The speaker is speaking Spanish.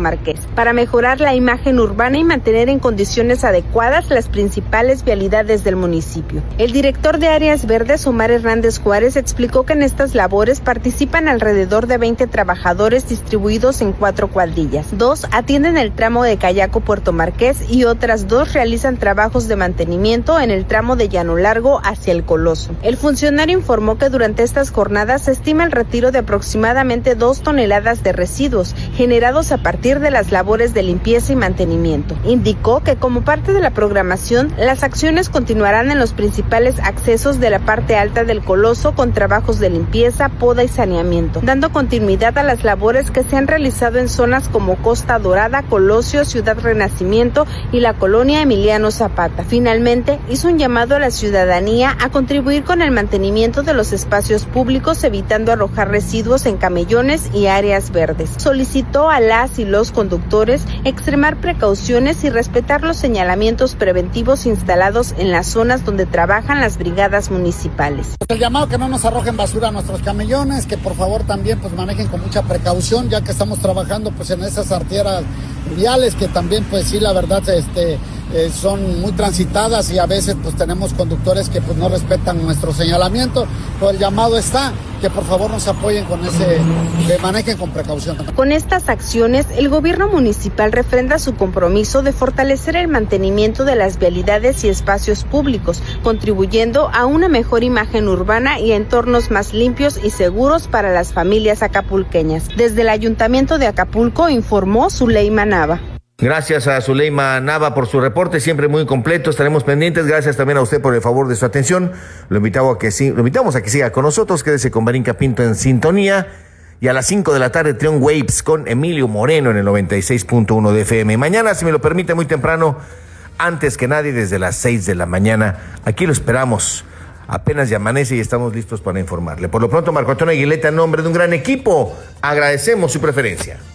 Marqués, para mejorar la imagen urbana y mantener en condiciones adecuadas las principales vialidades del municipio. El director de Áreas Verdes, Omar Hernández Juárez, explicó que en estas labores participan alrededor de 20 trabajadores distribuidos en 4 cuadrillas. 2 atienden el tramo de Cayaco-Puerto Marqués y otras 2 realizan trabajos de mantenimiento en el tramo de Llano Largo hacia el Coloso. El funcionario informó que durante estas jornadas se estima el retiro de aproximadamente 2 toneladas de residuos generados a partir de las labores de limpieza y mantenimiento. Indicó que como parte de la programación, las acciones continuarán en los principales accesos de la parte alta del Coloso con trabajos de limpieza, poda y saneamiento, dando continuidad a las labores que se han realizado en zonas como Costa Dorada, Colosio, Ciudad Renacimiento y la colonia Emiliano Zapata. Finalmente, hizo un llamado a la ciudadanía a contribuir con el mantenimiento de los espacios públicos, evitando arrojar residuos en camellones y áreas verdes. Solicitó a las y los conductores extremar precauciones y respetar los señalamientos preventivos instalados en las zonas donde trabajan las brigadas municipales. El llamado que no nos arrojen basura a nuestros camellones, que por favor también pues manejen con mucha precaución, ya que estamos trabajando pues en esas arterias viales que también pues sí la verdad son muy transitadas y a veces pues tenemos conductores que pues no respetan nuestro señalamiento, pero el llamado está que por favor nos apoyen con que manejen con precaución. Con estas acciones, el gobierno municipal refrenda su compromiso de fortalecer el mantenimiento de las vialidades y espacios públicos, contribuyendo a una mejor imagen urbana y a entornos más limpios y seguros para las familias acapulqueñas. Desde el Ayuntamiento de Acapulco informó Zuleima Nava. Gracias a Zuleima Nava por su reporte, siempre muy completo, estaremos pendientes. Gracias también a usted por el favor de su atención. Lo invitamos a que siga con nosotros, quédese con Marinka Pinto en sintonía. Y a las 5 de la tarde, Trion Waves con Emilio Moreno en el 96.1 de FM. Mañana, si me lo permite, muy temprano, antes que nadie, desde las 6 de la mañana. Aquí lo esperamos. Apenas ya amanece y estamos listos para informarle. Por lo pronto, Marco Antonio Aguileta, en nombre de un gran equipo, agradecemos su preferencia.